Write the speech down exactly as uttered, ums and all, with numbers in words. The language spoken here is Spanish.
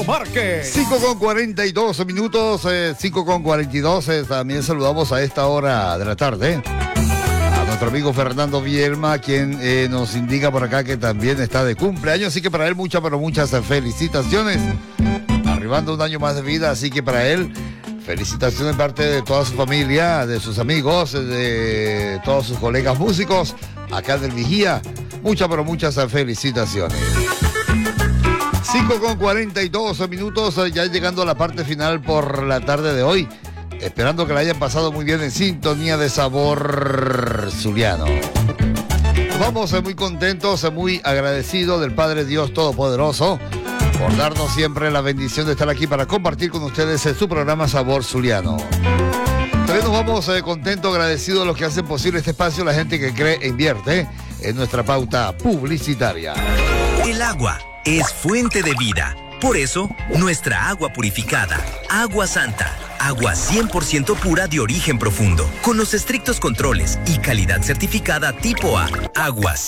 Centro Market. cinco con cuarenta y dos minutos, eh, cinco con cuarenta y dos. Eh, también saludamos a esta hora de la tarde a nuestro amigo Fernando Vielma, quien eh, nos indica por acá que también está de cumpleaños. Así que para él muchas, pero muchas felicitaciones. Arribando un año más de vida, así que para él felicitaciones de parte de toda su familia, de sus amigos, de todos sus colegas músicos acá del Vigía. Muchas, pero muchas felicitaciones. cinco con cuarenta y dos minutos, ya llegando a la parte final por la tarde de hoy. Esperando que la hayan pasado muy bien en sintonía de Sabor Zuliano. Nos vamos muy contentos, muy agradecidos del Padre Dios Todopoderoso por darnos siempre la bendición de estar aquí para compartir con ustedes en su programa Sabor Zuliano. También nos vamos eh, contentos, agradecidos de los que hacen posible este espacio, la gente que cree e invierte en nuestra pauta publicitaria. El agua es fuente de vida. Por eso, nuestra agua purificada, Agua Santa, agua cien por ciento pura de origen profundo, con los estrictos controles y calidad certificada tipo A, agua